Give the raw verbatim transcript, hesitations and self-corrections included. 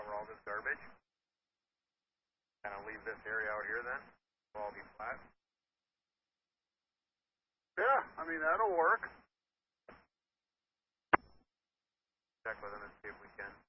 over all this garbage. Kind of leave this area out here then. It'll all be flat. Yeah, I mean, that'll work. Check with them and see if we can.